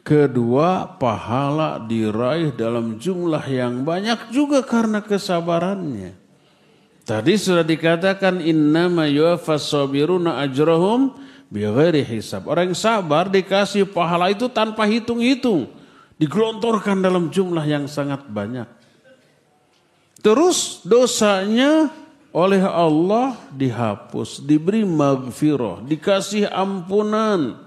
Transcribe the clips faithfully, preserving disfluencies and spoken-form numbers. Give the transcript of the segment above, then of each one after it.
Kedua, pahala diraih dalam jumlah yang banyak juga karena kesabarannya. Tadi sudah dikatakan innama yuwaffas sabiruna ajrahum bighairi hisab. Orang yang sabar dikasih pahala itu tanpa hitung-hitung. Digelontorkan dalam jumlah yang sangat banyak. Terus dosanya oleh Allah dihapus, diberi maghfirah, dikasih ampunan.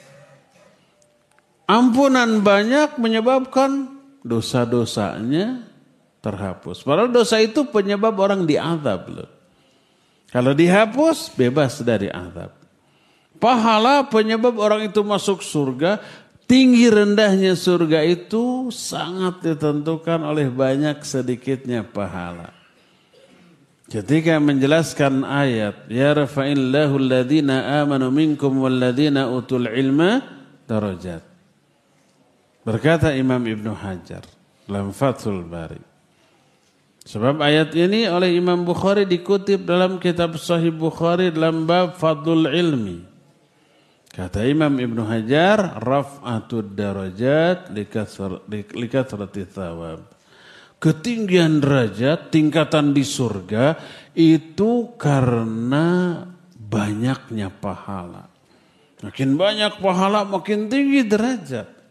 Ampunan banyak menyebabkan dosa-dosanya terhapus. Padahal dosa itu penyebab orang diazab loh. Kalau dihapus, bebas dari azab. Pahala penyebab orang itu masuk surga. Tinggi rendahnya surga itu sangat ditentukan oleh banyak sedikitnya pahala. Ketika menjelaskan ayat, ya rafa'illahu alladhina amanu minkum walladhina utul ilma darajat. Berkata Imam Ibnu Hajar dalam Fathul Bari. Sebab ayat ini oleh Imam Bukhari dikutip dalam kitab Sahih Bukhari dalam bab Fadlul Ilmi. Kata Imam Ibnu Hajar, raf'atud darajat likathrati thawab. Ketinggian derajat, tingkatan di surga itu karena banyaknya pahala. Makin banyak pahala, makin tinggi derajat.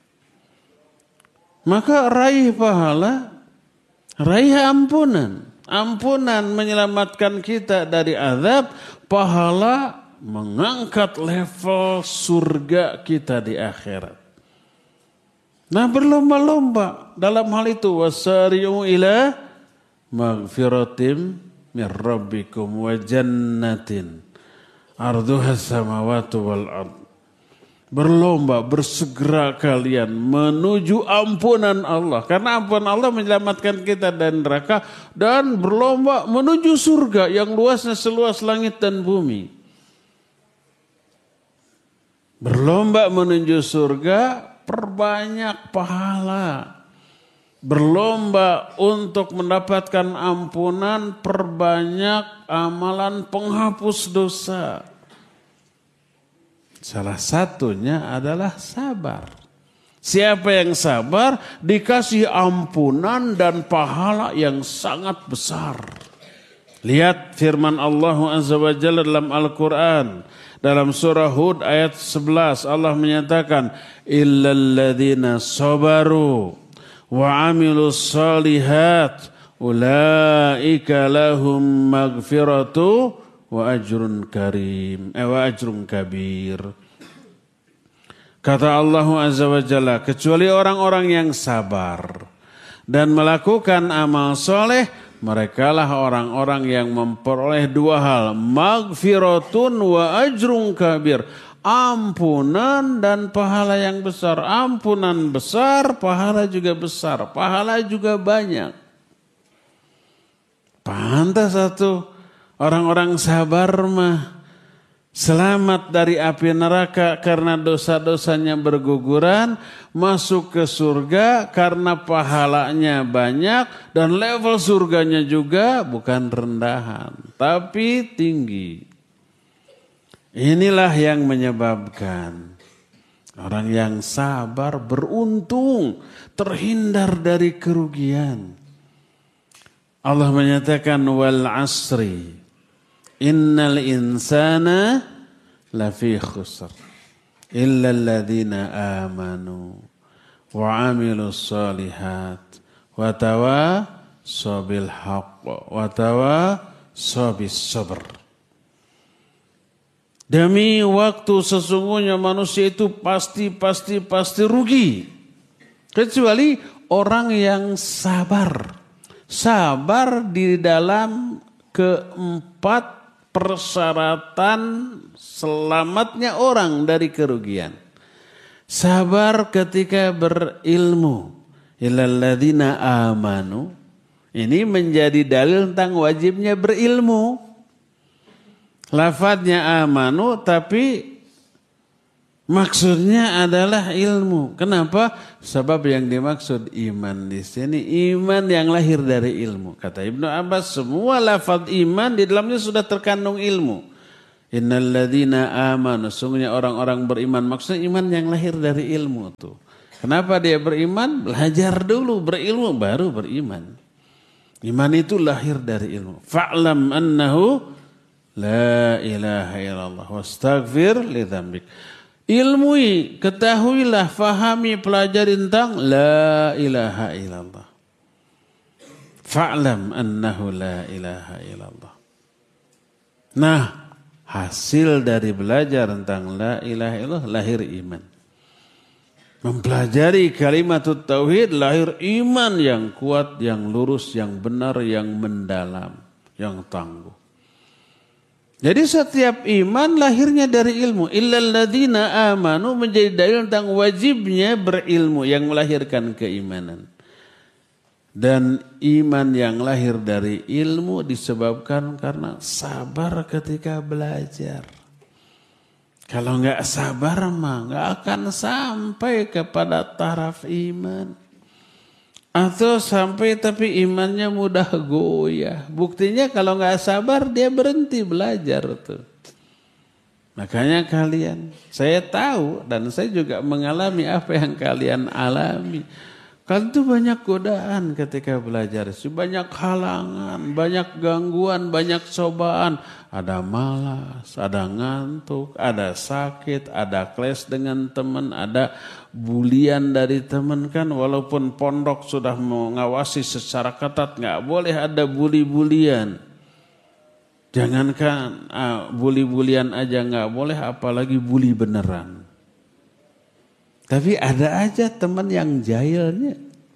Maka raih pahala, raih ampunan. Ampunan menyelamatkan kita dari azab, pahala mengangkat level surga kita di akhirat. Nah, berlomba-lomba dalam hal itu. Wasari'u ila maghfiratim min rabbikum wa jannatin arduhas samawati wal ard. Berlomba, bersegera kalian menuju ampunan Allah. Karena ampunan Allah menyelamatkan kita dari neraka. Dan berlomba menuju surga yang luasnya seluas langit dan bumi. Berlomba menuju surga, perbanyak pahala. Berlomba untuk mendapatkan ampunan, perbanyak amalan penghapus dosa. Salah satunya adalah sabar. Siapa yang sabar dikasih ampunan dan pahala yang sangat besar. Lihat firman Allah Azza wa Jalla dalam Al-Quran. Dalam surah Hud ayat sebelas Allah menyatakan illalladzina sabaru wa amilus salihat ulaika lahum maghfiratu wa ajrun karim, eh, wa ajrun kabir. Kata Allah Azza wa Jalla, kecuali orang-orang yang sabar dan melakukan amal soleh, merekalah orang-orang yang memperoleh dua hal, maghfiratun wa ajrun kabir, ampunan dan pahala yang besar. Ampunan besar, pahala juga besar, pahala juga banyak. Pantas satu orang-orang sabar mah selamat dari api neraka karena dosa-dosanya berguguran, masuk ke surga karena pahalanya banyak dan level surganya juga bukan rendahan tapi tinggi. Inilah yang menyebabkan orang yang sabar beruntung, terhindar dari kerugian. Allah menyatakan wal asri innal insana lafi khusr illa alladhina amanu wa amilus solihat wa tawasaw bil haqq wa tawasaw bis sabr. Demi waktu sesungguhnya manusia itu pasti pasti pasti rugi kecuali orang yang sabar. Sabar di dalam keempat persyaratan selamatnya orang dari kerugian. Sabar ketika berilmu. Illalladzina amanu. Ini menjadi dalil tentang wajibnya berilmu. Lafadznya amanu tapi maksudnya adalah ilmu. Kenapa? Sebab yang dimaksud iman di sini iman yang lahir dari ilmu. Kata Ibnu Abbas, semua lafaz iman di dalamnya sudah terkandung ilmu. Innal ladzina amanu, sungguhnya orang-orang beriman. Maksudnya iman yang lahir dari ilmu tuh. Kenapa dia beriman? Belajar dulu, berilmu baru beriman. Iman itu lahir dari ilmu. Fa'lam annahu la ilaha illallah wastaghfir li dzambik. Ilmui, ketahuilah, fahami, pelajari tentang la ilaha illallah. Fa'lam annahu la ilaha illallah. Nah, hasil dari belajar tentang la ilaha illallah lahir iman. Mempelajari kalimat tauhid lahir iman yang kuat, yang lurus, yang benar, yang mendalam, yang tangguh. Jadi setiap iman lahirnya dari ilmu. Illal ladzina amanu menjadi dalil tentang wajibnya berilmu yang melahirkan keimanan. Dan iman yang lahir dari ilmu disebabkan karena sabar ketika belajar. Kalau enggak sabar mah enggak akan sampai kepada taraf iman. Atau sampai tapi imannya mudah goyah. Buktinya kalau nggak sabar dia berhenti belajar tuh. Makanya kalian, saya tahu dan saya juga mengalami apa yang kalian alami. Kalian tuh banyak godaan ketika belajar. Banyak halangan, banyak gangguan, banyak cobaan. Ada malas, ada ngantuk, ada sakit, ada clash dengan teman, ada bulian dari teman kan. Walaupun pondok sudah mengawasi secara ketat, nggak boleh ada bully-bulian. Jangankan ah, bully-bulian aja nggak boleh, apalagi bully beneran. Tapi ada aja teman yang jahilnya.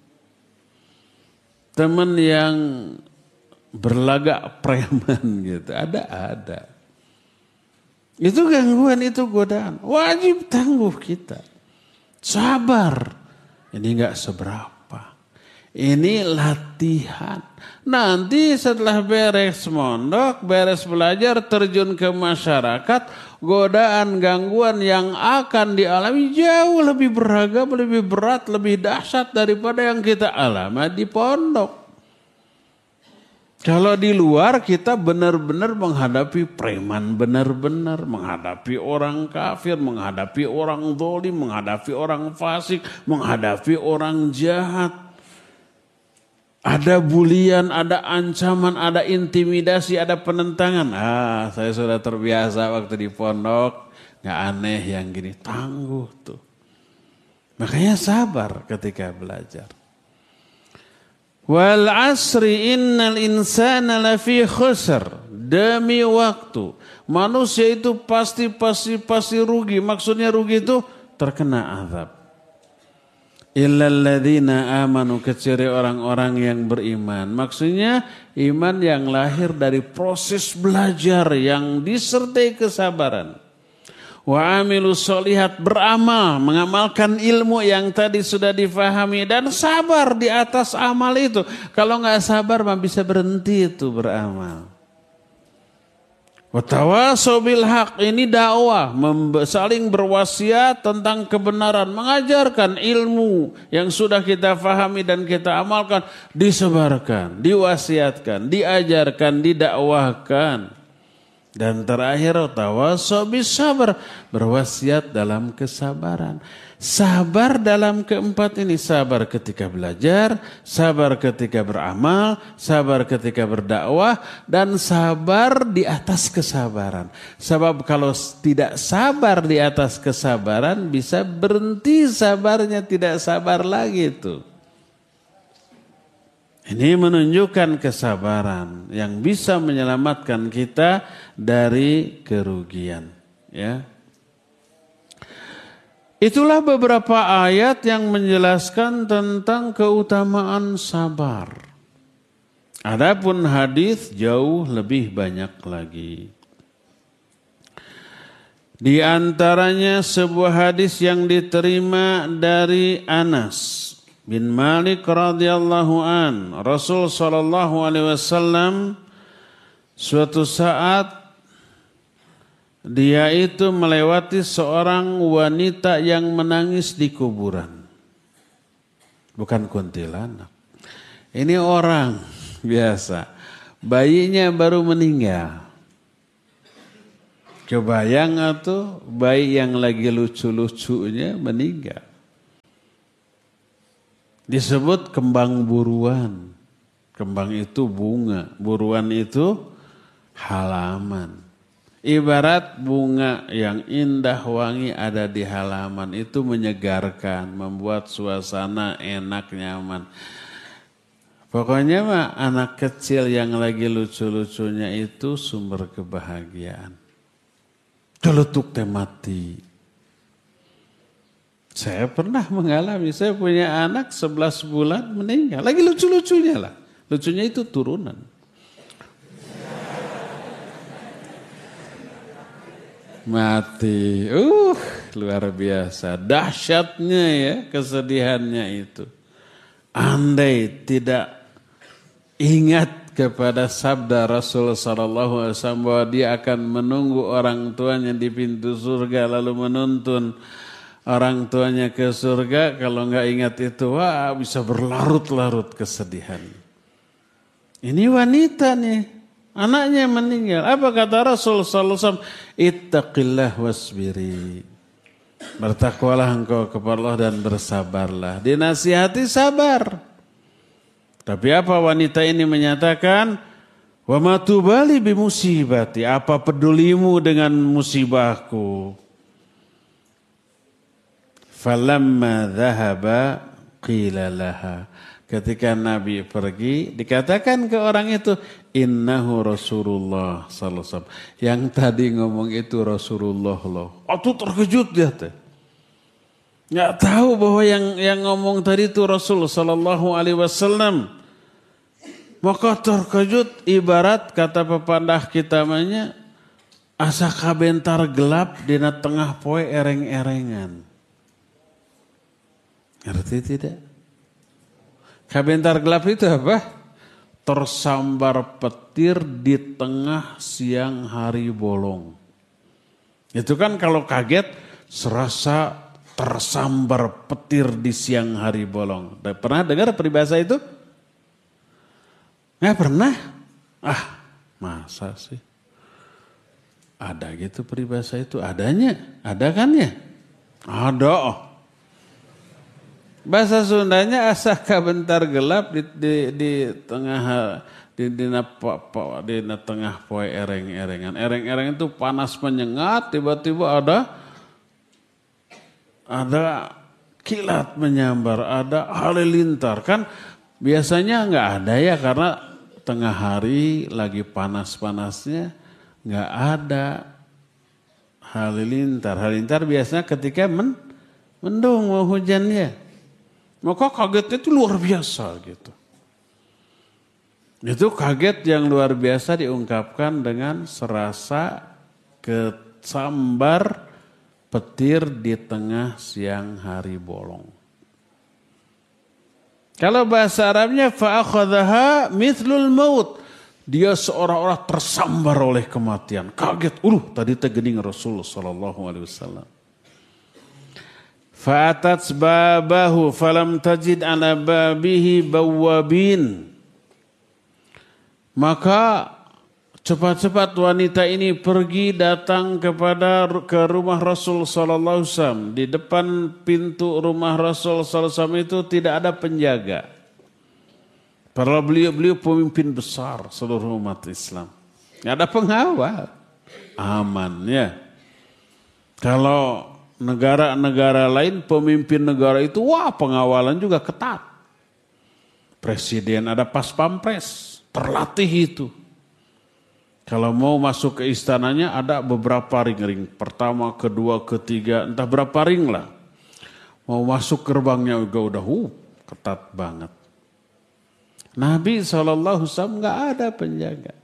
Teman yang berlagak preman gitu. Ada, ada. Itu gangguan, itu godaan. Wajib tangguh kita. Sabar. Ini enggak seberapa. Ini latihan. Nanti setelah beres mondok, beres belajar, terjun ke masyarakat, godaan, gangguan yang akan dialami jauh lebih beragam, lebih berat, lebih dahsyat daripada yang kita alami di pondok. Kalau di luar kita benar-benar menghadapi preman, benar-benar menghadapi orang kafir, menghadapi orang zalim, menghadapi orang fasik, menghadapi orang jahat. Ada bulian, ada ancaman, ada intimidasi, ada penentangan. Ah, saya sudah terbiasa waktu di pondok. Gak aneh yang gini, tangguh tuh. Makanya sabar ketika belajar. Wal asri innal insana lafi khusr. Demi waktu. Manusia itu pasti, pasti, pasti rugi. Maksudnya rugi itu terkena azab. Illal ladzina amanu, kecuali orang-orang yang beriman. Maksudnya iman yang lahir dari proses belajar yang disertai kesabaran. Wa amilus sholihat, beramal, mengamalkan ilmu yang tadi sudah difahami dan sabar di atas amal itu. Kalau nggak sabar mah bisa berhenti itu beramal. Watawasau bil haq, ini dakwah, saling berwasiat tentang kebenaran, mengajarkan ilmu yang sudah kita fahami dan kita amalkan, disebarkan, diwasiatkan, diajarkan, didakwahkan. Dan terakhir watawasau bis sabar, berwasiat dalam kesabaran. Sabar dalam keempat ini, sabar ketika belajar, sabar ketika beramal, sabar ketika berdakwah, dan sabar di atas kesabaran. Sebab kalau tidak sabar di atas kesabaran, bisa berhenti sabarnya, tidak sabar lagi itu. Ini menunjukkan kesabaran yang bisa menyelamatkan kita dari kerugian, ya. Itulah beberapa ayat yang menjelaskan tentang keutamaan sabar. Adapun hadis jauh lebih banyak lagi. Di antaranya sebuah hadis yang diterima dari Anas bin Malik radhiyallahu an. Rasul sallallahu alaihi wasallam suatu saat dia itu melewati seorang wanita yang menangis di kuburan. Bukan kuntilanak. Ini orang biasa. Bayinya baru meninggal. Kebayang atau bayi yang lagi lucu-lucunya meninggal. Disebut kembang buruan. Kembang itu bunga, buruan itu halaman. Ibarat bunga yang indah wangi ada di halaman itu menyegarkan, membuat suasana enak, nyaman. Pokoknya mah anak kecil yang lagi lucu-lucunya itu sumber kebahagiaan. Celetuk teh mati. Saya pernah mengalami, saya punya anak sebelas bulan meninggal. Lagi lucu-lucunya lah. Lucunya itu turunan. Mati. Uh, luar biasa. Dahsyatnya ya kesedihannya itu. Andai tidak ingat kepada sabda Rasul sallallahu alaihi wasallam bahwa dia akan menunggu orang tuanya di pintu surga lalu menuntun orang tuanya ke surga. Kalau nggak ingat itu, wah bisa berlarut-larut kesedihan. Ini wanita nih, anaknya meninggal. Apa kata Rasul sallallahu alaihi wasallam? Ittaqillah wasbiri. Bertakwalah engkau kepada Allah dan bersabarlah. Dinasihati sabar. Tapi apa wanita ini menyatakan, wa ma tubali bi musibati, apa pedulimu dengan musibahku? Falamma dhahaba qila laha. Ketika Nabi pergi, dikatakan ke orang itu, innahu Rasulullah sallallahu alaihi wasallam. Yang tadi ngomong itu Rasulullah loh. Oh tuh terkejut dia teh. Nggak tahu bahwa yang yang ngomong tadi itu Rasul sallallahu alaihi wasallam. Maka terkejut ibarat kata pepandah kita namanya asa kabentar gelap dina tengah poe ereng-erengan. Ngerti tidak? Kabentar gelap itu apa? Tersambar petir di tengah siang hari bolong. Itu kan kalau kaget serasa tersambar petir di siang hari bolong. Pernah dengar peribahasa itu? Nggak pernah? Ah, masa sih? Ada gitu peribahasa itu? Adanya? Ada kan ya? Ada. Bahasa Sundanya asa kabentar gelap di, di, di tengah di, di, di, di tengah poe ereng-erengan. Ereng-ereng itu panas menyengat, tiba-tiba ada ada kilat menyambar, ada halilintar. Kan biasanya nggak ada ya karena tengah hari lagi panas-panasnya nggak ada halilintar. Halilintar biasanya ketika men, mendung mau hujannya. Maka kagetnya itu luar biasa gitu. Itu kaget yang luar biasa diungkapkan dengan serasa kesambar petir di tengah siang hari bolong. Kalau bahasa Arabnya fa'akhadhaha mithlul maut. Dia seolah-olah tersambar oleh kematian. Kaget. Uh, tadi tegening Rasulullah sallallahu alaihi wasallam. Fa'atat babahu falam tajid ala babihi bawabin. Maka cepat-cepat wanita ini pergi datang kepada ke rumah Rasul sallallahu alaihi wasallam. Di depan pintu rumah Rasul sallallahu alaihi wasallam itu tidak ada penjaga. Para beliau-beliau pemimpin besar seluruh umat Islam. Tidak ada pengawal. Aman ya. Kalau negara-negara lain pemimpin negara itu wah pengawalan juga ketat. Presiden ada pas pampres, terlatih itu. Kalau mau masuk ke istananya ada beberapa ring-ring. Pertama, kedua, ketiga, entah berapa ring lah. Mau masuk gerbangnya juga udah uh, ketat banget. Nabi shallallahu alaihi wasallam gak ada penjaga.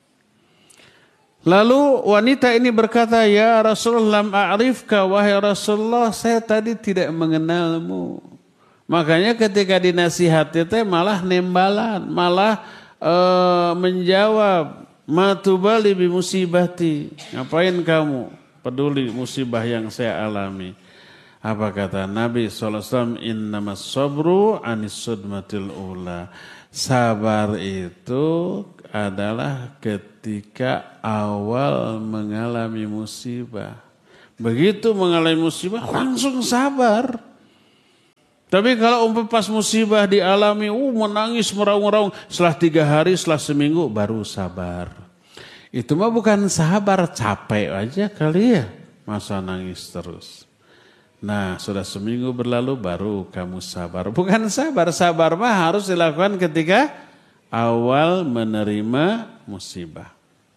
Lalu wanita ini berkata, ya Rasulullah lam a'rifka, wahai Rasulullah saya tadi tidak mengenalmu. Makanya ketika dinasihati teh malah nembalan, malah uh, menjawab. Matubali bi musibati. Ngapain kamu peduli musibah yang saya alami? Apa kata Nabi shallallahu alaihi wasallam? Innamas sabru anis sudmatil ula. Sabar itu adalah ketika awal mengalami musibah. Begitu mengalami musibah langsung sabar. Tapi kalau umpam pas musibah dialami, uh, menangis meraung-raung, setelah tiga hari, setelah seminggu baru sabar. Itu mah bukan sabar, capek aja kali ya, masa nangis terus. Nah sudah seminggu berlalu baru kamu sabar. Bukan sabar, sabar mah harus dilakukan ketika awal menerima musibah.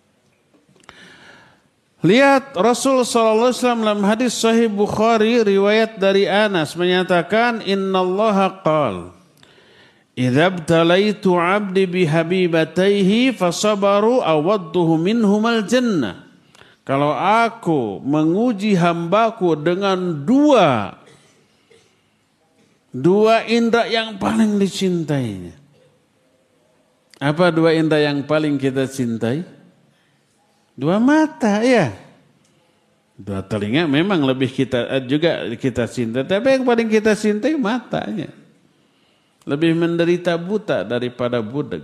Lihat Rasul sallallahu alaihi wasallam dalam hadis Sahih Bukhari riwayat dari Anas menyatakan innallaha qala idza btalaitu 'abdi bihabibataihi fasabaru awadduhu minhumal jannah. Kalau aku menguji hambaku dengan dua dua indera yang paling dicintainya. Apa dua indera yang paling kita cintai? Dua mata, ya. Dua telinga memang lebih kita juga kita cinta, tapi yang paling kita cintai matanya. Lebih menderita buta daripada budak.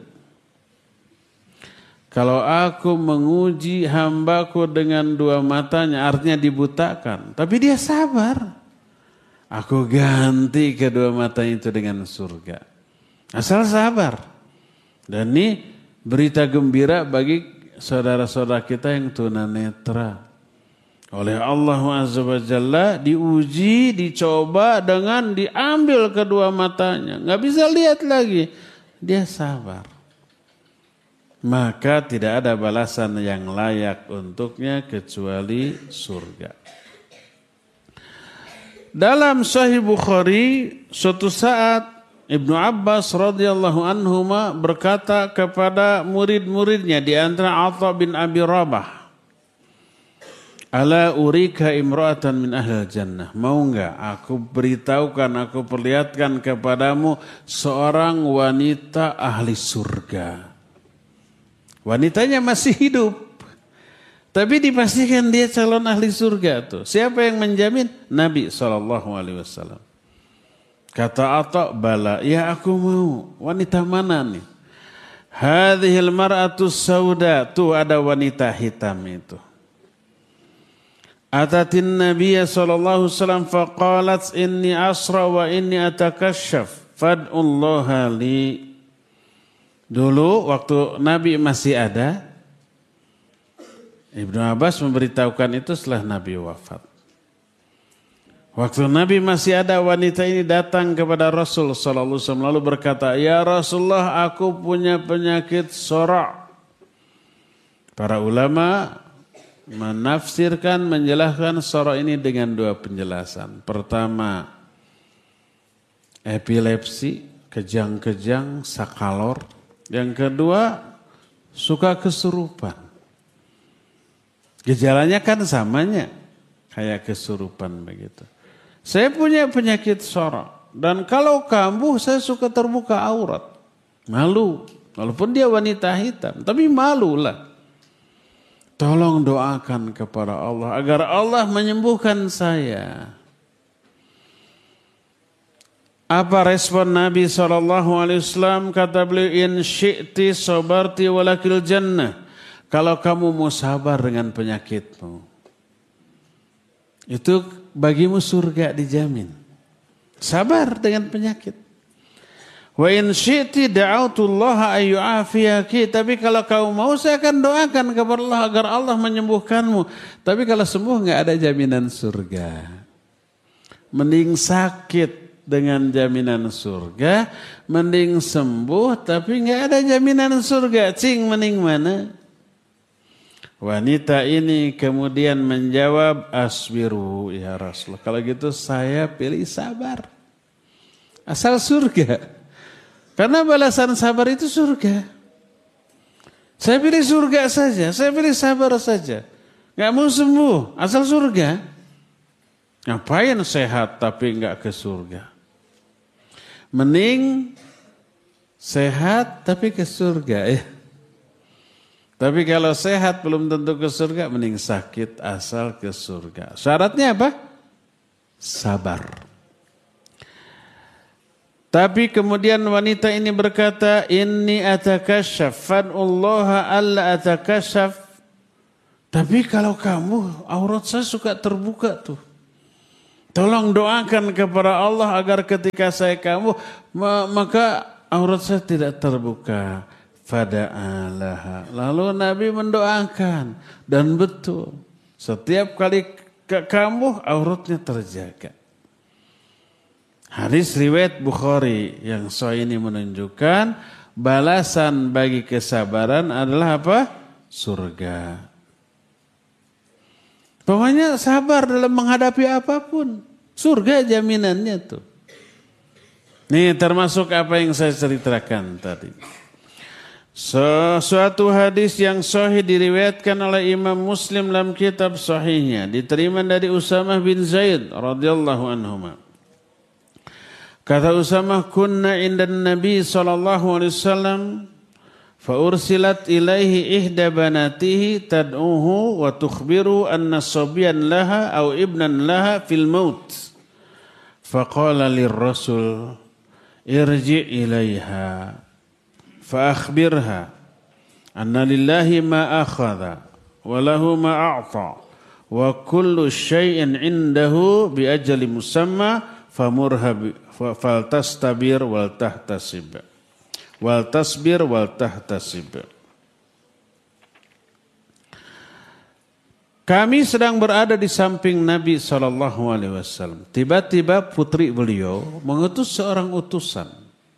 Kalau aku menguji hambaku dengan dua matanya, artinya dibutakan, tapi dia sabar. Aku ganti kedua matanya itu dengan surga. Asal sabar. Dan ini berita gembira bagi saudara-saudara kita yang tunanetra. Oleh Allah Azza wa Jalla diuji, dicoba dengan diambil kedua matanya. Nggak bisa lihat lagi. Dia sabar. Maka tidak ada balasan yang layak untuknya kecuali surga. Dalam Sahih Bukhari, suatu saat Ibnu Abbas radhiyallahu anhuma berkata kepada murid-muridnya di antara Atha bin Abi Rabah, "Ala urika imra'atan min ahlil jannah." Mau enggak aku beritahukan, aku perlihatkan kepadamu seorang wanita ahli surga. Wanitanya masih hidup, tapi dipastikan dia calon ahli surga tuh. Siapa yang menjamin? Nabi shallallahu alaihi wasallam. Kata Atha, bala, ya aku mau. Wanita mana nih? Hadhil mar'atus sauda, tuh ada wanita hitam itu. Atatin Nabiya sallallahu alaihi wasallam faqalat inni asra wa inni atakashaf fad'ullaha li. Dulu waktu Nabi masih ada, Ibnu Abbas memberitahukan itu setelah Nabi wafat. Waktu Nabi masih ada, wanita ini datang kepada Rasul sallallahu alaihi wasallam lalu berkata, "Ya Rasulullah, aku punya penyakit sora'." Para ulama menafsirkan, menjelaskan sora' ini dengan dua penjelasan. Pertama, epilepsi, kejang-kejang, sakalor. Yang kedua, suka kesurupan. Gejalanya kan samanya, kayak kesurupan begitu. Saya punya penyakit sora, dan kalau kambuh saya suka terbuka aurat. Malu, walaupun dia wanita hitam, tapi malulah. Tolong doakan kepada Allah agar Allah menyembuhkan saya. Apa respon Nabi shallallahu alaihi wasallam? Kata beliau, in syi'ti sabarti walakil jannah. Kalau kamu mau sabar dengan penyakitmu, itu bagimu surga dijamin. Sabar dengan penyakit. Wa in syi'ti da'autullaha ayyu'afiyaki. Tapi kalau kamu mau, saya akan doakan kepada Allah agar Allah menyembuhkanmu. Tapi kalau sembuh nggak ada jaminan surga. Mending sakit dengan jaminan surga, mending sembuh tapi nggak ada jaminan surga. Cing, mending mana? Wanita ini kemudian menjawab, asbiru ya Rasulullah. Kalau gitu saya pilih sabar. Asal surga. Karena balasan sabar itu surga. Saya pilih surga saja. Saya pilih sabar saja. Gak mau sembuh. Asal surga. Ngapain sehat tapi gak ke surga? Mending sehat tapi ke surga ya. Tapi kalau sehat belum tentu ke surga, mending sakit asal ke surga. Syaratnya apa? Sabar. Tapi kemudian wanita ini berkata, inni atakashaf fad'ullaha alla atakashaf. Tapi kalau kamu, aurat saya suka terbuka tuh. Tolong doakan kepada Allah agar ketika saya kamu, maka aurat saya tidak terbuka. Fada'alaha. Lalu Nabi mendoakan. Dan betul, setiap kali ke kamu, auratnya terjaga. Hadis riwayat Bukhari yang sahih ini menunjukkan balasan bagi kesabaran adalah apa? Surga. Pokoknya sabar dalam menghadapi apapun. Surga jaminannya tuh. Nih termasuk apa yang saya ceritakan tadi. Suatu hadis yang sahih diriwayatkan oleh Imam Muslim dalam kitab sahihnya. Diterima dari Usamah bin Zaid radhiyallahu anhuma. Kata Usamah, kunna indan Nabi sallallahu alaihi wasallam fa ursilat ilaihi ihda banatihi tad'uhu wa tukhbiru anna sabyan laha aw ibnan laha fil maut. Faqala lirrasul irji' ilaiha fa akhbirha anna lillahi ma akhadha wa lahu ma a'ta wa kullu syai'in 'indahu bi ajali musamma famurha fal tastabir wal tahtasib wal tasbir wal tahtasib. Kami sedang berada di samping Nabi sallallahu alaihi wasallam. Tiba-tiba putri beliau mengutus seorang utusan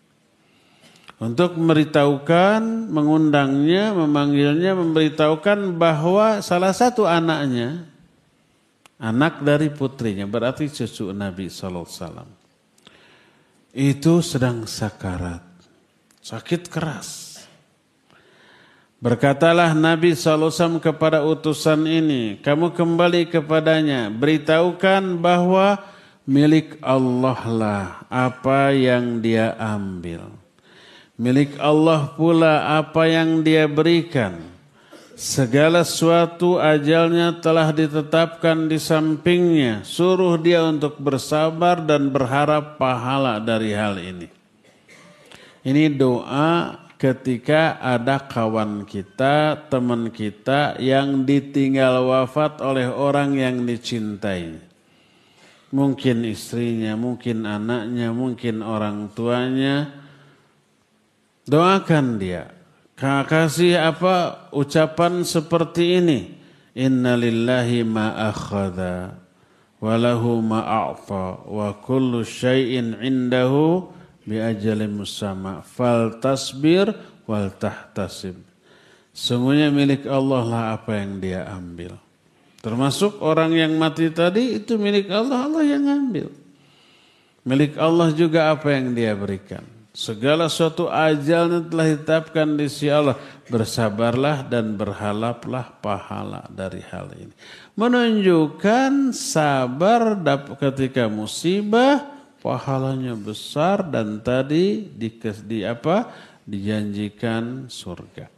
untuk memberitahukan, mengundangnya, memanggilnya, memberitahukan bahwa salah satu anaknya, anak dari putrinya, berarti cucu Nabi sallallahu alaihi wasallam, itu sedang sakarat, sakit keras. Berkatalah Nabi sallallahu alaihi wasallam kepada utusan ini, kamu kembali kepadanya, beritahukan bahwa milik Allah lah apa yang dia ambil. Milik Allah pula apa yang dia berikan. Segala sesuatu ajalnya telah ditetapkan di sampingnya. Suruh dia untuk bersabar dan berharap pahala dari hal ini. Ini doa ketika ada kawan kita, teman kita yang ditinggal wafat oleh orang yang dicintai. Mungkin istrinya, mungkin anaknya, mungkin orang tuanya. Doakan dia. Kasih apa ucapan seperti ini, inna lillahi ma akhadha wa lahu ma a'ta wa kullu syai'in 'indahu bi ajalin musamma fal tasbir wal tahtasib. Sungguhnya milik Allah lah apa yang dia ambil. Termasuk orang yang mati tadi itu milik Allah, Allah yang ambil. Milik Allah juga apa yang dia berikan. Segala suatu ajalnya telah ditetapkan di sisi Allah. Bersabarlah dan berharaplah pahala dari hal ini. Menunjukkan sabar ketika musibah, pahalanya besar dan tadi di, di apa? Dijanjikan surga.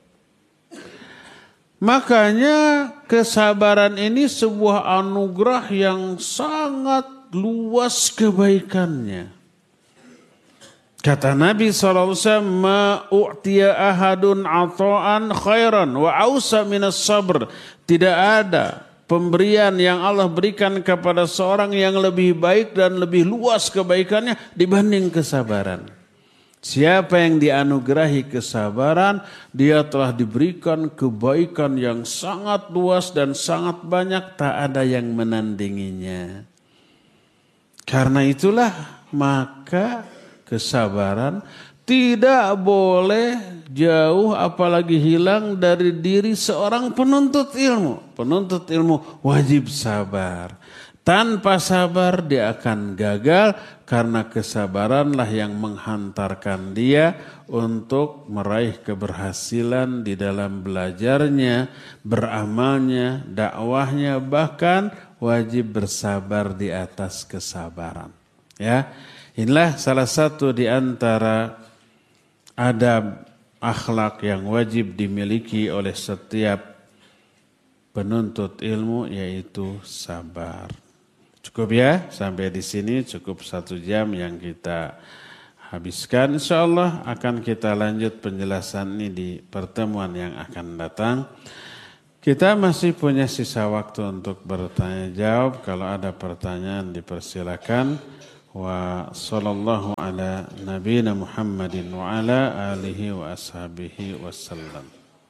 Makanya kesabaran ini sebuah anugerah yang sangat luas kebaikannya. Kata Nabi shallallahu alaihi wasallam, ma u'tiya ahadun ata'an khairan wa ausa minas sabr. Tidak ada pemberian yang Allah berikan kepada seorang yang lebih baik dan lebih luas kebaikannya dibanding kesabaran. Siapa yang dianugerahi kesabaran, dia telah diberikan kebaikan yang sangat luas dan sangat banyak, tak ada yang menandinginya. Karena itulah maka kesabaran tidak boleh jauh apalagi hilang dari diri seorang penuntut ilmu. Penuntut ilmu wajib sabar. Tanpa sabar dia akan gagal karena kesabaranlah yang menghantarkan dia untuk meraih keberhasilan di dalam belajarnya, beramalnya, dakwahnya, bahkan wajib bersabar di atas kesabaran. Ya. Inilah salah satu di antara adab akhlak yang wajib dimiliki oleh setiap penuntut ilmu, yaitu sabar. Cukup ya, sampai di sini cukup satu jam yang kita habiskan. Insyaallah akan kita lanjut penjelasan ini di pertemuan yang akan datang. Kita masih punya sisa waktu untuk bertanya jawab. Kalau ada pertanyaan dipersilakan. Wa sallallahu ala nabiyina Muhammadin wa ala alihi wa ashabihi wasallam.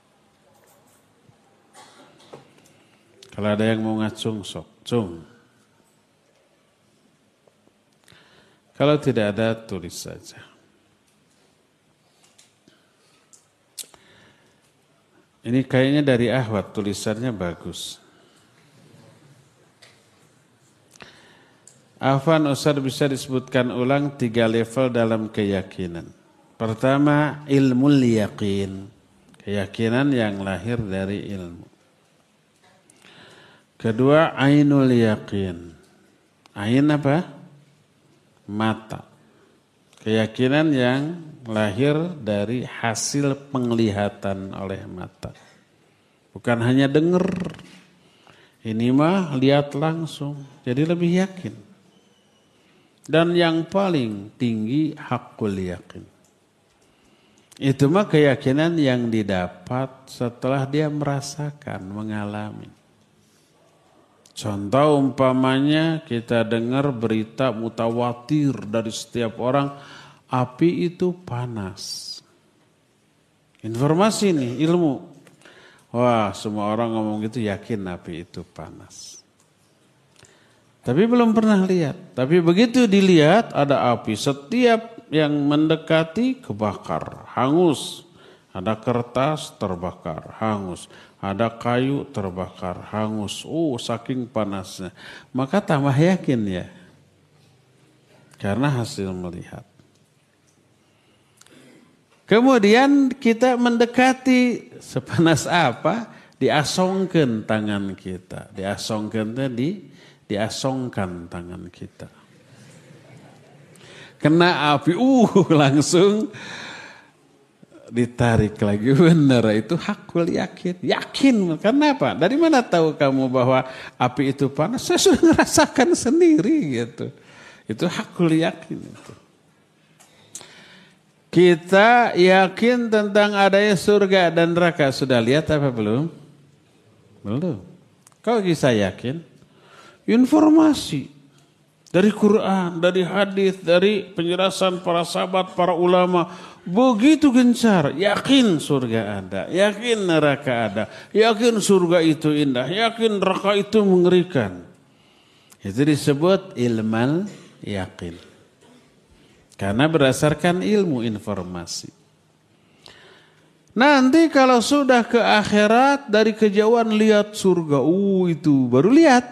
Kalau ada yang mau ngacung sok, cung. Kalau tidak ada tulis saja. Ini kayaknya dari Ahwat, tulisannya bagus. Afwan Ustaz, bisa disebutkan ulang tiga level dalam keyakinan. Pertama, ilmul yakin. Keyakinan yang lahir dari ilmu. Kedua, ainul yakin. Ain apa? Mata. Keyakinan yang lahir dari hasil penglihatan oleh mata. Bukan hanya dengar. Ini mah lihat langsung. Jadi lebih yakin. Dan yang paling tinggi hakul yakin. Itu mah keyakinan yang didapat setelah dia merasakan, mengalami. Contoh umpamanya kita dengar berita mutawatir dari setiap orang, api itu panas. Informasi nih, ilmu. Wah, semua orang ngomong gitu yakin api itu panas. Tapi belum pernah lihat. Tapi begitu dilihat ada api, setiap yang mendekati kebakar, hangus. Ada kertas terbakar, hangus. Ada kayu terbakar, hangus. Oh, saking panasnya. Maka tambah yakin ya. Karena hasil melihat. Kemudian kita mendekati sepanas apa, diasongkan tangan kita. Diasongkan tadi, diasongkan tangan kita. Kena api, uh langsung ditarik lagi. Benar, itu hakul yakin. Yakin, kenapa? Dari mana tahu kamu bahwa api itu panas? Saya sudah merasakan sendiri gitu. Itu hakul yakin itu. Kita yakin tentang adanya surga dan neraka. Sudah lihat apa belum? Belum. Kau bisa yakin? Informasi dari Quran, dari hadis, dari penjelasan para sahabat, para ulama, begitu gencar. Yakin surga ada, yakin neraka ada, yakin surga itu indah, yakin neraka itu mengerikan. Itu disebut ilmal yakin. Karena berdasarkan ilmu informasi. Nanti kalau sudah ke akhirat dari kejauhan lihat surga, uh itu baru lihat.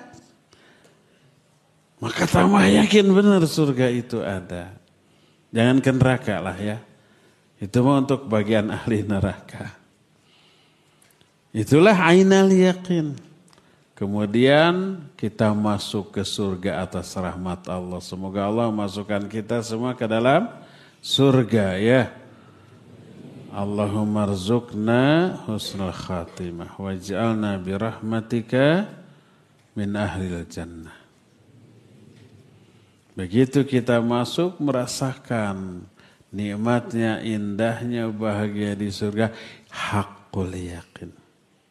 Maka tambah yakin benar surga itu ada. Jangan ke neraka lah ya. Itu mah untuk bagian ahli neraka. Itulah ainal yakin. Kemudian kita masuk ke surga atas rahmat Allah. Semoga Allah masukkan kita semua ke dalam surga ya. Allahumma rzuqna husnul khatimah waj'alna birahmatika min ahlil jannah. Begitu kita masuk merasakan nikmatnya, indahnya, bahagia di surga, hakul yakin.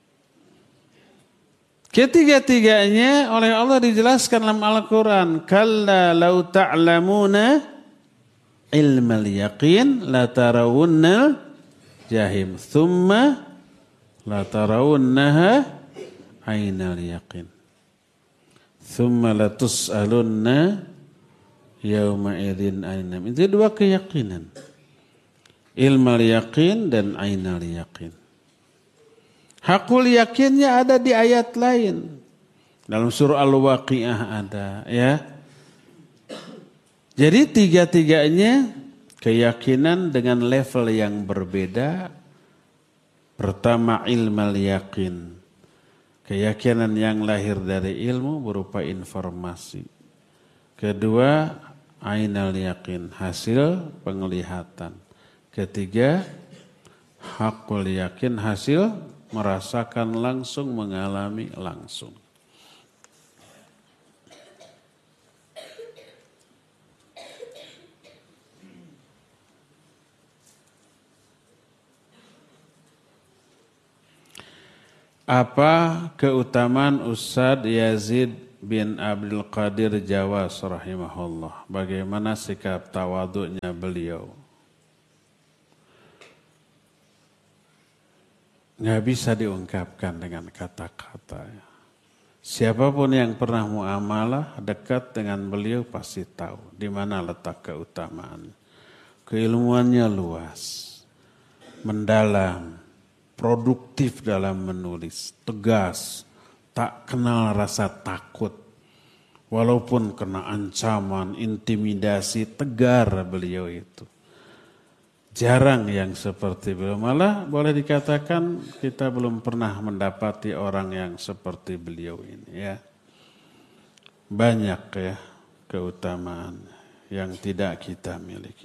Ketiga-tiganya oleh Allah dijelaskan dalam Al-Quran. Kalla lau ta'lamuna ilmal yaqin la tarawunnal jahim. Thumma la tarawunnaha aynal yaqin. Thumma la tus'alunna yawma idzin ainam. Itu dua keyakinan. Ilmal yaqin dan ainal yaqin. Hakul yakinnya ada di ayat lain. Dalam surah Al-Waqi'ah ada ya. Jadi tiga-tiganya keyakinan dengan level yang berbeda. Pertama ilmal yakin. Keyakinan yang lahir dari ilmu berupa informasi. Kedua ainal yakin, hasil penglihatan. Ketiga hakul yakin, hasil merasakan langsung, mengalami langsung. Apa keutamaan Ustadz Yazid bin Abdul Qadir Jawas rahimahullah? Bagaimana sikap tawadhu'nya beliau? Nggak bisa diungkapkan dengan kata-kata. Siapapun yang pernah muamalah dekat dengan beliau pasti tahu di mana letak keutamaan. Keilmuannya luas, mendalam, produktif dalam menulis, tegas, tak kenal rasa takut. Walaupun kena ancaman, intimidasi, tegar beliau itu. Jarang yang seperti beliau. Malah boleh dikatakan kita belum pernah mendapati orang yang seperti beliau ini ya. Banyak ya keutamaan yang tidak kita miliki.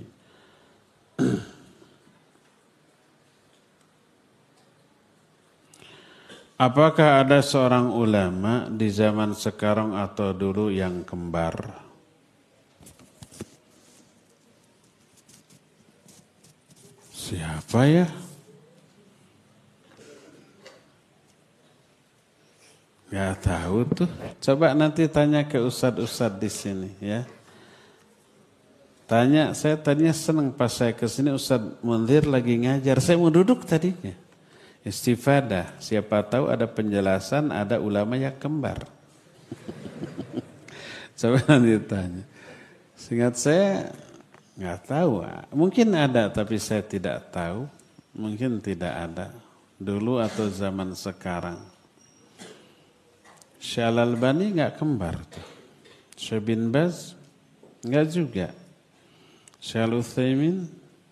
Apakah ada seorang ulama di zaman sekarang atau dulu yang kembar? Siapa ya? Gak tahu tuh. Coba nanti tanya ke ustadz-ustadz di sini ya. Tanya, saya tadinya senang pas saya ke sini Ustadz Munzir lagi ngajar. Saya mau duduk tadinya. Istifadah, siapa tahu ada penjelasan, ada ulama yang kembar. Coba nanti tanya. Seingat saya nggak tahu, mungkin ada tapi saya tidak tahu, mungkin tidak ada. Dulu atau zaman sekarang. Syekh Al-Albani nggak kembar tuh. Syekh bin Baz nggak juga. Syekh Al-Utsaimin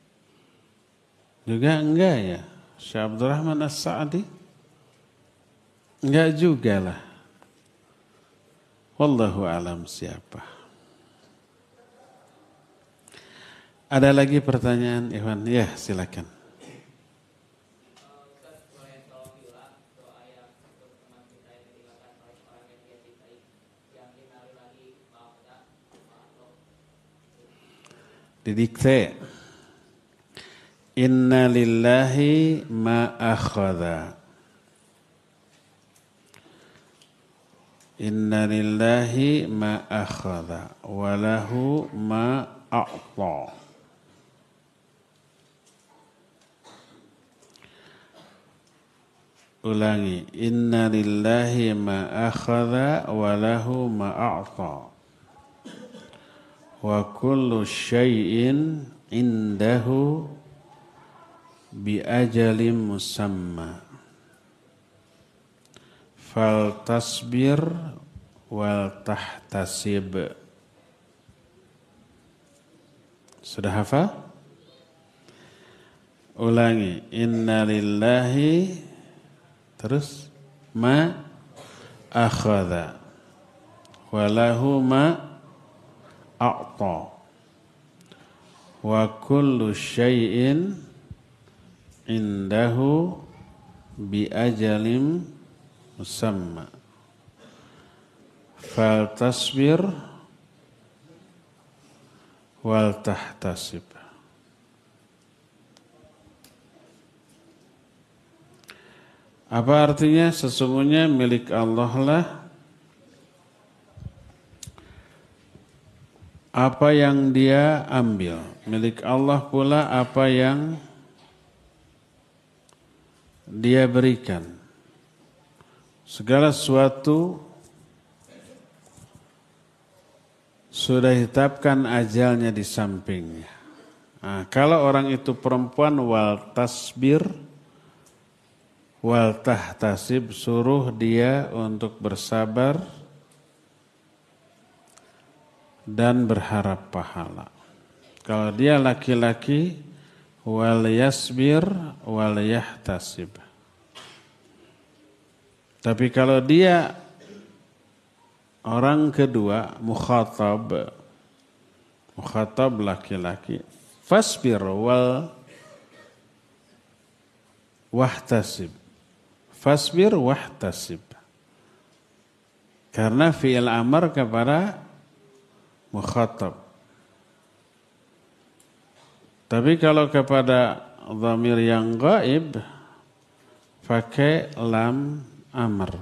juga enggak ya. Syekh Abdurrahman As-Sa'di enggak juga lah. Wallahu alam siapa. Ada lagi pertanyaan Iwan? Ya silakan. Didikte. Inna lillahi ma akhadha. Inna lillahi ma akhadha. Walahu ma a'ta. Ulangi. Inna lillahi ma akhadha. Walahu ma a'ta. Wa kullu syai'in indahu bi ajalim musamma fal tasbir wal tahtasib. Sudah hafal? Ulangi. Inna lillahi terus ma akhadha walahu ma a'ta wa kullu syai'in indahu bi ajalim musamma fal tasbir wal tahtasib. Apa artinya? Sesungguhnya milik Allah lah apa yang dia ambil. Milik Allah pula apa yang dia berikan. Segala sesuatu sudah ditetapkan ajalnya di sampingnya. Nah, kalau orang itu perempuan wal tasbir wal tahtasib, suruh dia untuk bersabar dan berharap pahala. Kalau dia laki-laki wal yasbir wal yahtasib. Tapi kalau dia orang kedua mukhatab, mukhatab laki-laki, fasbir wal wahtasib. Fasbir wahtasib. Karena fi'il amar kepada mukhatab. Tapi kalau kepada dhamir yang gaib pakai lam amr.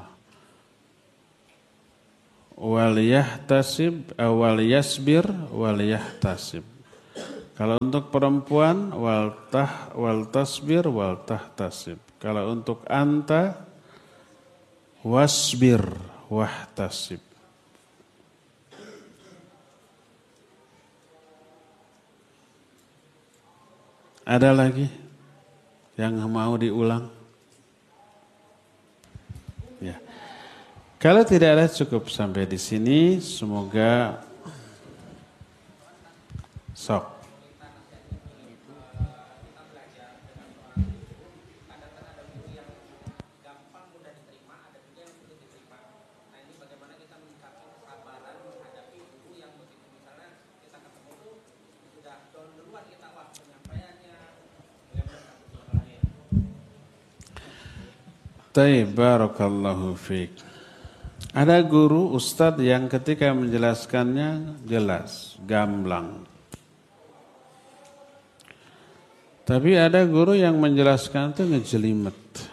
Wal yahtasib wal yasbir wal yahtasib. Kalau untuk perempuan wal tah wal tasbir wal tahtasib. Kalau untuk anta wasbir wahtasib. Ada lagi yang mau diulang? Ya. Kalau tidak ada cukup sampai di sini. Semoga sok. Taib, barakallahu fiik. Ada guru ustadz yang ketika menjelaskannya jelas, gamblang. Tapi ada guru yang menjelaskan itu ngejelimet.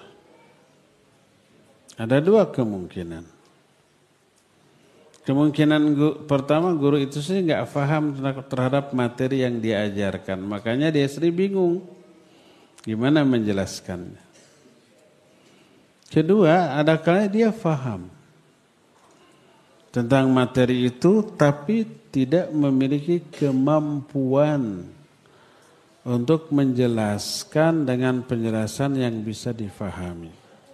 Ada dua kemungkinan. Kemungkinan gu, pertama guru itu sih nggak paham terhadap materi yang diajarkan. Makanya dia sering bingung gimana menjelaskannya. Kedua, ada kalanya dia paham tentang materi itu tapi tidak memiliki kemampuan untuk menjelaskan dengan penjelasan yang bisa difahami.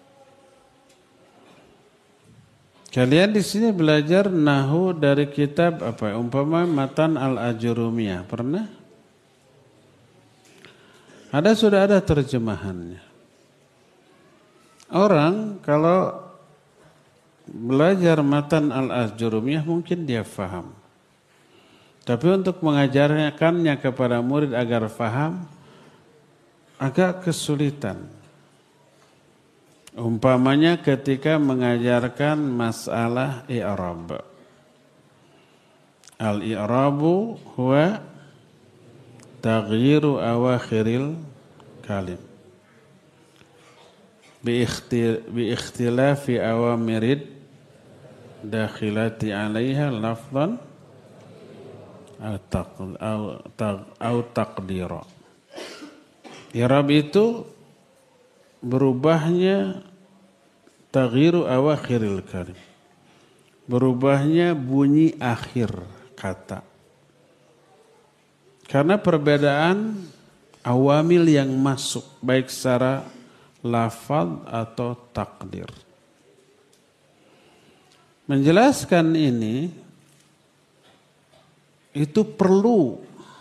Kalian di sini belajar nahwu dari kitab apa? Umpama Matan Al-Ajurumiyah. Pernah? Ada sudah ada terjemahannya. Orang kalau belajar Matan Al-Ajurumiyah mungkin dia faham. Tapi untuk mengajarkannya kepada murid agar faham agak kesulitan. Umpamanya ketika mengajarkan masalah i'rab. Al-i'rabu huwa taghyiru awakhiril kalim bi ikhtilafi awamirid dakhilati 'alaiha lafdhan au taqdira. I'rab itu berubahnya taghyiru awakhiril kalim. Berubahnya bunyi akhir kata. Karena perbedaan awamil yang masuk baik secara lafaz atau takdir. Menjelaskan ini itu perlu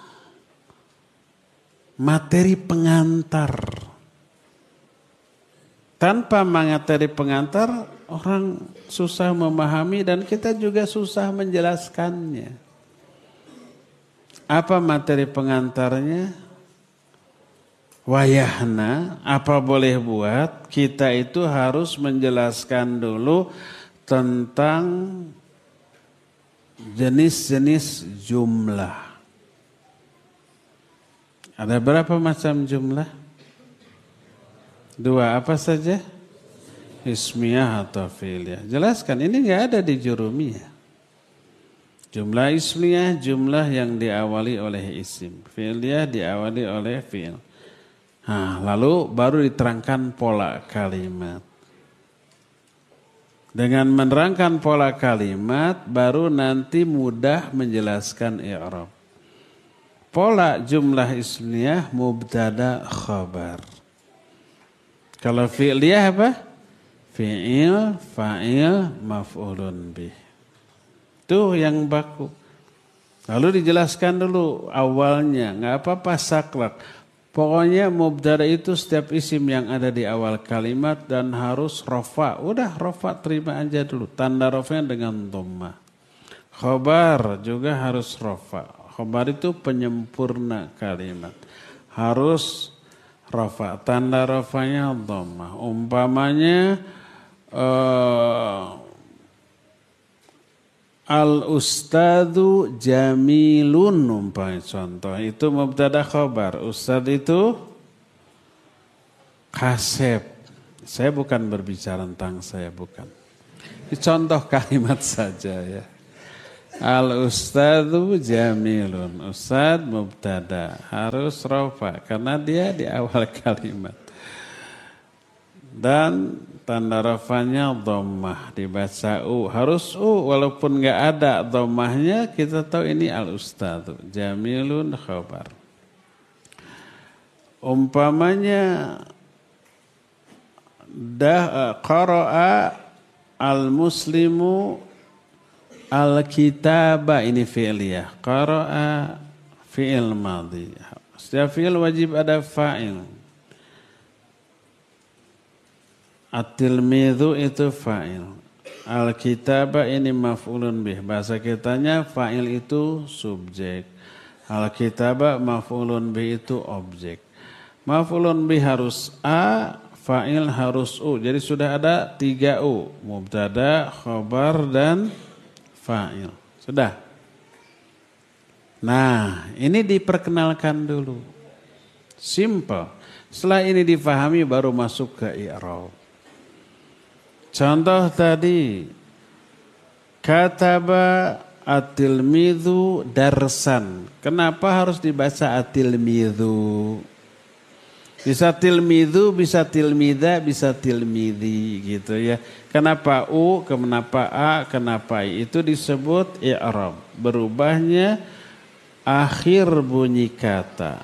materi pengantar. Tanpa materi pengantar orang susah memahami dan kita juga susah menjelaskannya. Apa materi pengantarnya? Wayahna, apa boleh buat, kita itu harus menjelaskan dulu tentang jenis-jenis jumlah. Ada berapa macam jumlah? Dua, apa saja? Ismiyah atau fi'liyah. Jelaskan, ini enggak ada di Jurumiyah. Jumlah ismiyah, jumlah yang diawali oleh isim. Fi'liyah diawali oleh fi'il. Nah, lalu baru diterangkan pola kalimat. Dengan menerangkan pola kalimat, baru nanti mudah menjelaskan i'rab. Pola jumlah ismiyah mubtada khabar. Kalau fi'liyah apa? Fi'il, fa'il, maf'ulun bih. Itu yang baku. Lalu dijelaskan dulu awalnya, nggak apa-apa saklek. Pokoknya mubtada itu setiap isim yang ada di awal kalimat dan harus rofa. Udah rofa terima aja dulu. Tanda rofanya dengan dhamma. Khobar juga harus rofa. Khobar itu penyempurna kalimat. Harus rofa. Tanda rofanya dhamma. Umpamanya uh, Al-ustadzu jamilun umpamanya contoh. Itu mubtada khabar. Ustadz itu kasep. Saya bukan berbicara tentang saya, bukan. Ini contoh kalimat saja ya. Al-ustadzu jamilun. Ustadz mubtada. Harus rofa. Karena dia di awal kalimat. Dan tanda rafanya dhammah. Dibaca u. Harus u. Walaupun gak ada dhammahnya. Kita tahu ini al-ustadzu. Jamilun khabar. Umpamanya. Dah qara'a al-muslimu al-kitaba, ini fi'liyah. Qara'a fi'il madhi. Setiap fi'il wajib ada fa'il. At-tilmidhu itu fa'il. Al-kitaba ini maf'ulun bih. Bahasa kitanya fa'il itu subjek. Al-kitaba maf'ulun bih itu objek. Maf'ulun bih harus a, fa'il harus u. Jadi sudah ada tiga u. Mubtada, khabar, dan fa'il. Sudah. Nah, ini diperkenalkan dulu. Simple. Setelah ini difahami baru masuk ke i'rab. Contoh tadi. Kataba at-tilmidhu darsan. Kenapa harus dibaca at-tilmidhu? Bisa tilmidhu, bisa tilmida, bisa tilmidi gitu ya. Kenapa u, kenapa a, kenapa i? Itu disebut i'rab. Berubahnya akhir bunyi kata.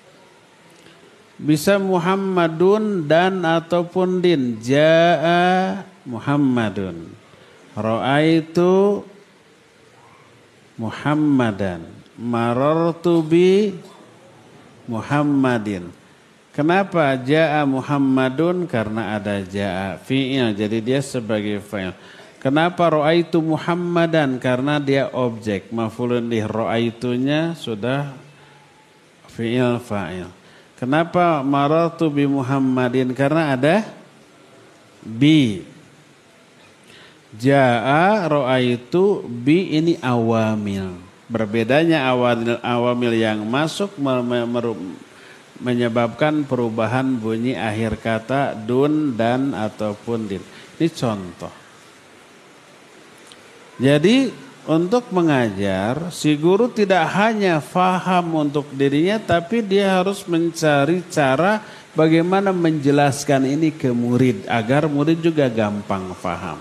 Bisa Muhammadun dan ataupun din. Ja'a Muhammadun. Ra'aitu Muhammadan. Marartu bi Muhammadin. Kenapa ja'a Muhammadun? Karena ada ja'a fi'il. Jadi dia sebagai fa'il. Kenapa ra'aitu Muhammadan? Karena dia objek. Maf'ulun bih, ra'aitunya sudah fi'il fa'il. Kenapa marartu bi Muhammadin? Karena ada bi. Ja'a ra'aitu bi, ini awamil. Berbedanya awamil, awamil yang masuk menyebabkan perubahan bunyi akhir kata dun dan ataupun din. Ini contoh. Jadi untuk mengajar, si guru tidak hanya faham untuk dirinya, tapi dia harus mencari cara bagaimana menjelaskan ini ke murid agar murid juga gampang faham.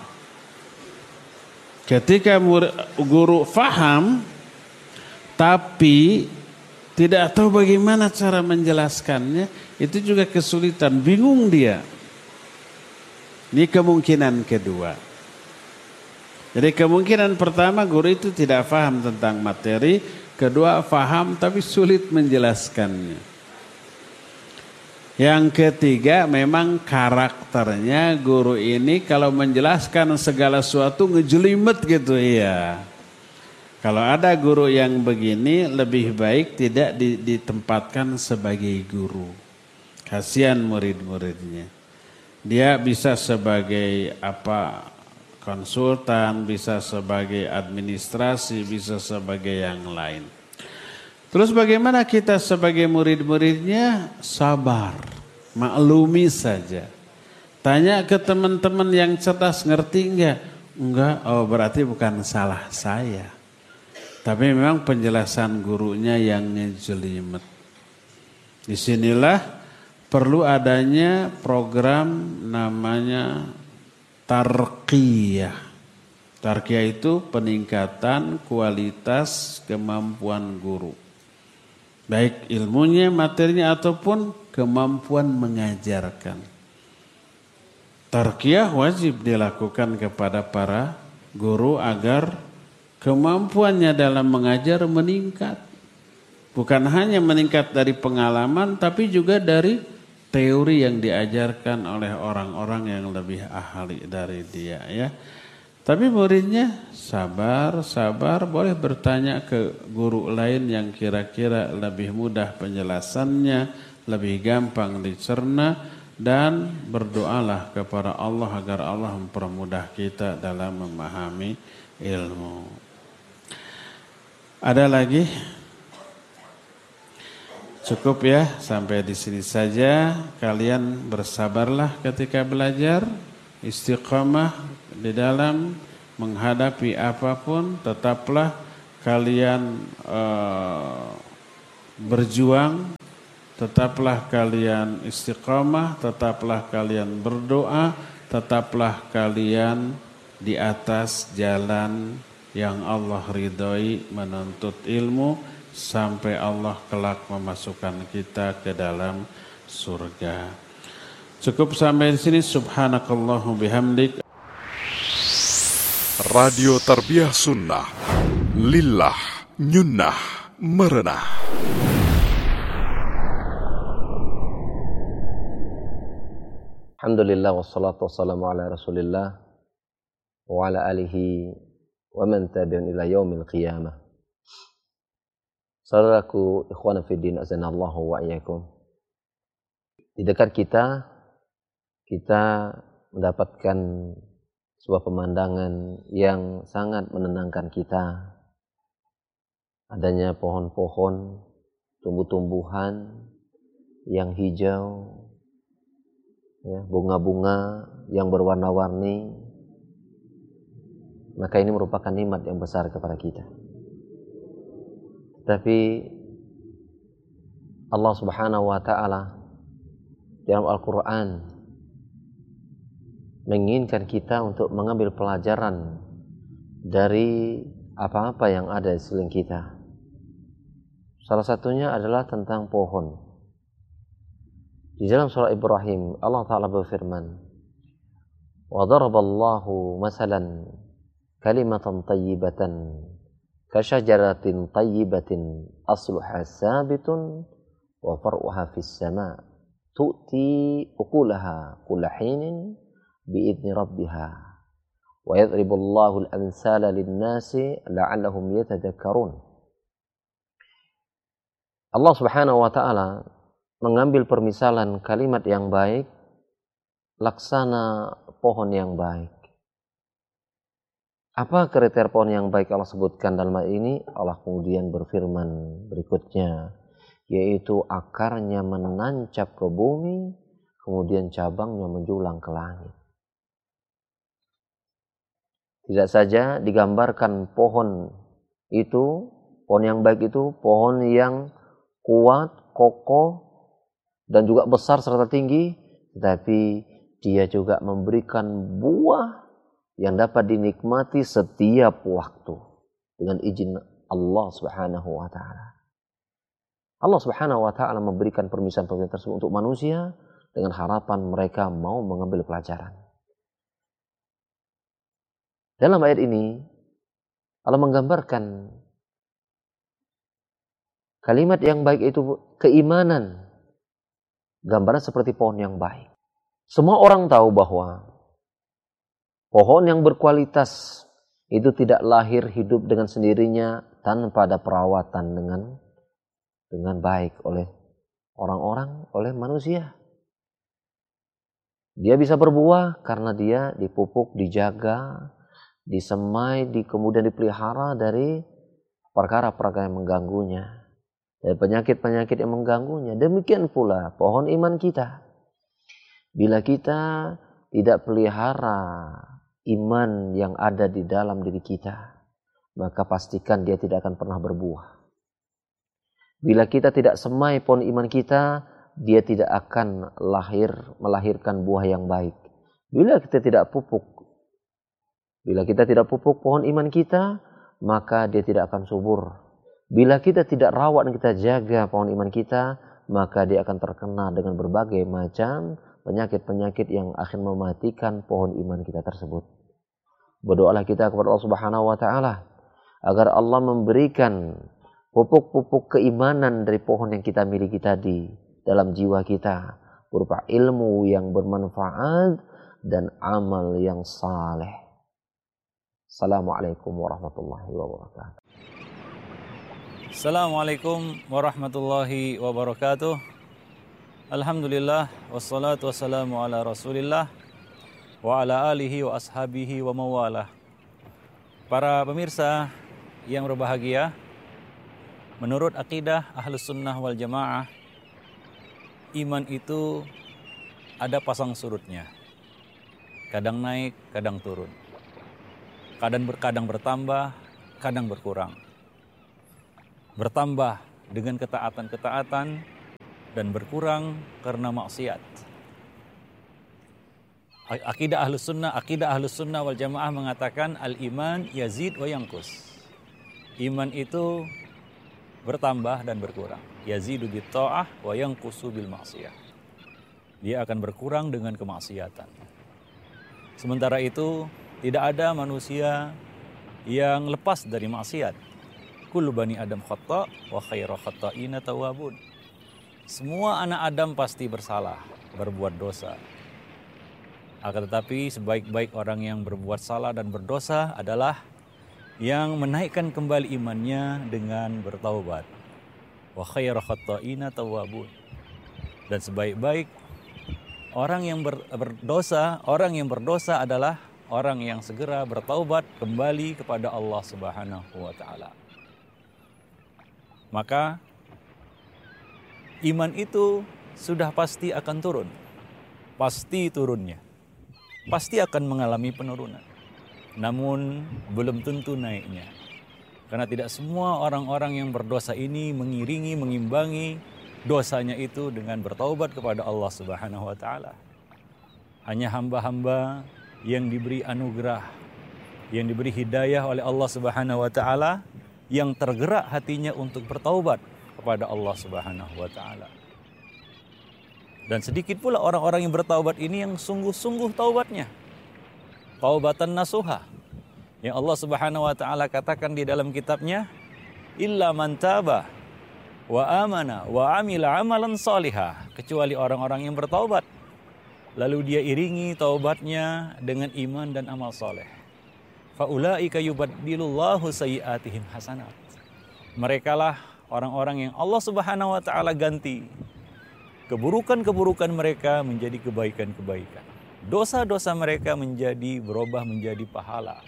Ketika murid, guru faham tapi tidak tahu bagaimana cara menjelaskannya, itu juga kesulitan, bingung dia. Ini kemungkinan kedua. Jadi kemungkinan pertama, guru itu tidak paham tentang materi. Kedua, paham tapi sulit menjelaskannya. Yang ketiga, memang karakternya guru ini kalau menjelaskan segala sesuatu ngejelimet gitu ya. Kalau ada guru yang begini, lebih baik tidak ditempatkan sebagai guru. Kasihan murid-muridnya. Dia bisa sebagai apa, konsultan, bisa sebagai administrasi, bisa sebagai yang lain. Terus bagaimana kita sebagai murid-muridnya? Sabar, maklumi saja. Tanya ke teman-teman yang cerdas, ngerti enggak? Enggak, oh berarti bukan salah saya. Tapi memang penjelasan gurunya yang ngejelimet. Disinilah perlu adanya program namanya tarqiyah. Tarqiyah itu peningkatan kualitas kemampuan guru. Baik ilmunya, materinya ataupun kemampuan mengajarkan. Tarqiyah wajib dilakukan kepada para guru agar kemampuannya dalam mengajar meningkat. Bukan hanya meningkat dari pengalaman, tapi juga dari teori yang diajarkan oleh orang-orang yang lebih ahli dari dia ya. Tapi muridnya sabar, sabar, boleh bertanya ke guru lain yang kira-kira lebih mudah penjelasannya, lebih gampang dicerna, dan berdoalah kepada Allah agar Allah mempermudah kita dalam memahami ilmu. Ada lagi? Cukup ya, sampai di sini saja. Kalian bersabarlah ketika belajar, istiqamah di dalam menghadapi apapun, tetaplah kalian uh, berjuang, tetaplah kalian istiqamah, tetaplah kalian berdoa, tetaplah kalian di atas jalan yang Allah ridhoi, menuntut ilmu sampai Allah kelak memasukkan kita ke dalam surga. Cukup sampai di sini. Subhanakallahumma bihamdik. Radio Tarbiyah Sunnah, lillah nyunnah merenah. Alhamdulillah wassalatu wassalamu ala Rasulillah wa ala alihi wa man tabi'un ila yaumil qiyamah. Saudaraku ikhwan fiddin azanallahu wa iyyakum. Di dekat kita kita mendapatkan sebuah pemandangan yang sangat menenangkan kita. Adanya pohon-pohon, tumbuh-tumbuhan yang hijau, ya, bunga-bunga yang berwarna-warni. Maka ini merupakan nikmat yang besar kepada kita. Tapi Allah Subhanahu wa taala dalam Al-Qur'an menginginkan kita untuk mengambil pelajaran dari apa-apa yang ada di sekeliling kita. Salah satunya adalah tentang pohon. Di dalam surah Ibrahim Allah taala berfirman, "Wa daraballahu masalan kalimatan thayyibatan kasyajaratin thayyibatin asluha sabitun wa far'uha fis sama' tu'ti ukulaha kulla hinin bi'idni rabbiha wa yadribullahu al-amsala lin-nasi la'allahum yatadhakkarun." Allah Subhanahu wa taala mengambil permisalan kalimat yang baik laksana pohon yang baik. Apa kriteria pohon yang baik Allah sebutkan dalam ayat ini? Allah kemudian berfirman berikutnya, yaitu akarnya menancap ke bumi, kemudian cabangnya menjulang ke langit. Tidak saja digambarkan pohon itu, pohon yang baik itu, pohon yang kuat, kokoh, dan juga besar serta tinggi, tetapi dia juga memberikan buah yang dapat dinikmati setiap waktu dengan izin Allah Subhanahu wa taala. Allah Subhanahu wa taala memberikan permisalan-permisalan tersebut untuk manusia dengan harapan mereka mau mengambil pelajaran. Dalam ayat ini Allah menggambarkan kalimat yang baik itu keimanan. Gambaran seperti pohon yang baik. Semua orang tahu bahwa pohon yang berkualitas itu tidak lahir hidup dengan sendirinya tanpa ada perawatan dengan dengan baik oleh orang-orang, oleh manusia. Dia bisa berbuah karena dia dipupuk, dijaga, disemai, di, kemudian dipelihara dari perkara-perkara yang mengganggunya, dari penyakit-penyakit yang mengganggunya. Demikian pula pohon iman kita. Bila kita tidak pelihara iman yang ada di dalam diri kita, maka pastikan dia tidak akan pernah berbuah. Bila kita tidak semai pohon iman kita, dia tidak akan lahir melahirkan buah yang baik. Bila kita tidak pupuk, bila kita tidak pupuk pohon iman kita, maka dia tidak akan subur. Bila kita tidak rawat dan kita jaga pohon iman kita, maka dia akan terkena dengan berbagai macam penyakit-penyakit yang akan mematikan pohon iman kita tersebut. Berdoalah kita kepada Allah Subhanahu wa taala agar Allah memberikan pupuk-pupuk keimanan dari pohon yang kita miliki tadi dalam jiwa kita, berupa ilmu yang bermanfaat dan amal yang saleh. Assalamualaikum warahmatullahi wabarakatuh. Assalamualaikum warahmatullahi wabarakatuh. Alhamdulillah wassalatu wassalamu ala Rasulillah wa ala alihi wa ashabihi wa mawalah. Para pemirsa yang berbahagia, menurut akidah Ahlus Sunnah wal Jamaah, iman itu ada pasang surutnya. Kadang naik, kadang turun. Kadang berkadang bertambah, kadang berkurang. Bertambah dengan ketaatan-ketaatan dan berkurang karena maksiat. Akidah Ahlus Sunnah, akidah Ahlus Sunnah wal Jamaah mengatakan al-iman yazid wa yanqus. Iman itu bertambah dan berkurang. Yazidu bit ta'ah wa yanqusu bil ma'siyah. Dia akan berkurang dengan kemaksiatan. Sementara itu, tidak ada manusia yang lepas dari maksiat. Kullu bani Adam khata' wa khairu khata'ina tawwabun. Semua anak Adam pasti bersalah, berbuat dosa. Akan tetapi sebaik-baik orang yang berbuat salah dan berdosa adalah yang menaikkan kembali imannya dengan bertaubat. Wa khairu khata'ina tawwabun. Dan sebaik-baik orang yang ber, berdosa, orang yang berdosa adalah orang yang segera bertaubat kembali kepada Allah Subhanahu wa taala. Maka iman itu sudah pasti akan turun. Pasti turunnya. Pasti akan mengalami penurunan. Namun belum tentu naiknya. Karena tidak semua orang-orang yang berdosa ini mengiringi, mengimbangi dosanya itu dengan bertaubat kepada Allah Subhanahu wa taala. Hanya hamba-hamba yang diberi anugerah, yang diberi hidayah oleh Allah Subhanahu wa taala, yang tergerak hatinya untuk bertaubat kepada Allah Subhanahu wa taala. Dan sedikit pula orang-orang yang bertaubat ini yang sungguh-sungguh taubatnya. Taubatan nasuha. Yang Allah Subhanahu wa taala katakan di dalam kitabnya, illa man taba wa amana wa amila amalan salihah, kecuali orang-orang yang bertaubat lalu dia iringi taubatnya dengan iman dan amal saleh. Fa ulaika yubaddilullahu sayyi'atihim hasanat. Merekalah orang-orang yang Allah Subhanahu wa taala ganti keburukan-keburukan mereka menjadi kebaikan-kebaikan. Dosa-dosa mereka menjadi berubah menjadi pahala.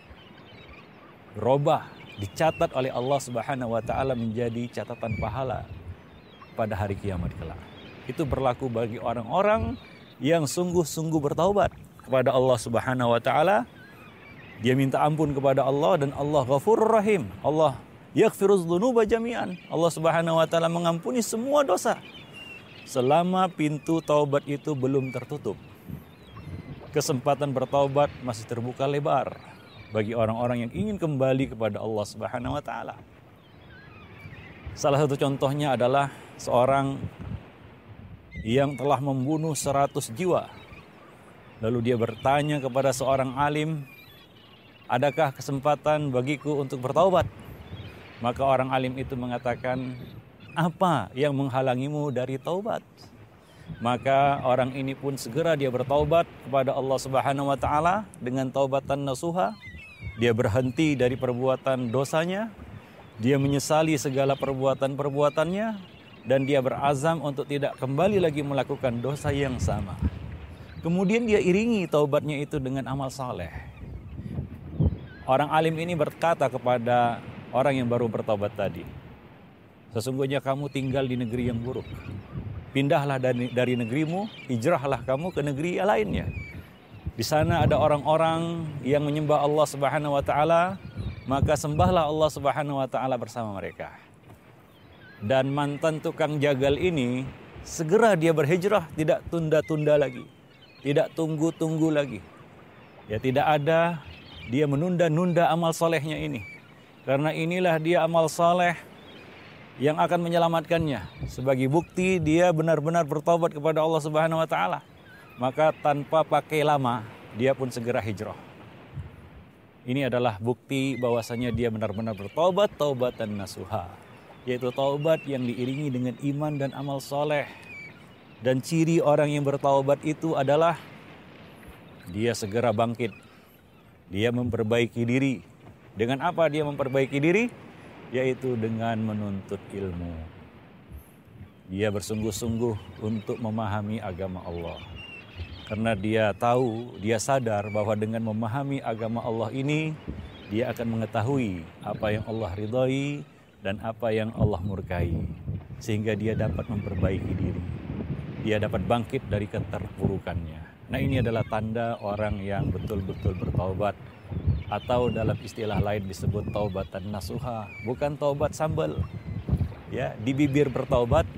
Berubah, dicatat oleh Allah Subhanahu wa taala menjadi catatan pahala pada hari kiamat kelak. Itu berlaku bagi orang-orang yang sungguh-sungguh bertaubat kepada Allah Subhanahu wa taala. Dia minta ampun kepada Allah dan Allah Ghafurur Rahim. Allah yaghfiruz dzunuba jami'an. Allah Subhanahu wa taala mengampuni semua dosa selama pintu taubat itu belum tertutup. Kesempatan bertaubat masih terbuka lebar bagi orang-orang yang ingin kembali kepada Allah Subhanahu wa taala. Salah satu contohnya adalah seorang yang telah membunuh seratus jiwa. Lalu dia bertanya kepada seorang alim, adakah kesempatan bagiku untuk bertaubat? Maka orang alim itu mengatakan, apa yang menghalangimu dari taubat? Maka orang ini pun segera dia bertaubat kepada Allah Subhanahu wa taala dengan taubatan nasuha. Dia berhenti dari perbuatan dosanya, dia menyesali segala perbuatan-perbuatannya, dan dia berazam untuk tidak kembali lagi melakukan dosa yang sama. Kemudian dia iringi taubatnya itu dengan amal saleh. Orang alim ini berkata kepada orang yang baru bertaubat tadi, sesungguhnya kamu tinggal di negeri yang buruk. Pindahlah dari, dari negerimu, hijrahlah kamu ke negeri lainnya. Di sana ada orang-orang yang menyembah Allah Subhanahu wa taala, maka sembahlah Allah Subhanahu wa taala bersama mereka. Dan mantan tukang jagal ini segera dia berhijrah, tidak tunda-tunda lagi, tidak tunggu-tunggu lagi. Ya tidak ada dia menunda-nunda amal solehnya ini. Karena inilah dia amal soleh yang akan menyelamatkannya. Sebagai bukti dia benar-benar bertobat kepada Allah Subhanahu wa taala. Maka tanpa pakai lama, dia pun segera hijrah. Ini adalah bukti bahwasanya dia benar-benar bertobat, taubatan nasuha. Yaitu taubat yang diiringi dengan iman dan amal soleh. Dan ciri orang yang bertaubat itu adalah dia segera bangkit. Dia memperbaiki diri. Dengan apa dia memperbaiki diri? Yaitu dengan menuntut ilmu. Dia bersungguh-sungguh untuk memahami agama Allah. Karena dia tahu, dia sadar bahwa dengan memahami agama Allah ini, dia akan mengetahui apa yang Allah ridhai dan apa yang Allah murkai. Sehingga dia dapat memperbaiki diri. ia dapat bangkit dari keterpurukannya. Nah, ini adalah tanda orang yang betul-betul bertaubat, atau dalam istilah lain disebut taubatan nasuha, bukan taubat sambal. Ya, di bibir bertaubat,